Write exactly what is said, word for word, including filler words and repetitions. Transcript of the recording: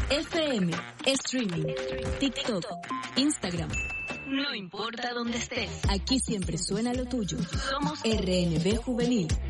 F M, streaming, TikTok, Instagram. No importa dónde estés. Aquí siempre suena lo tuyo. Somos R N B Juvenil.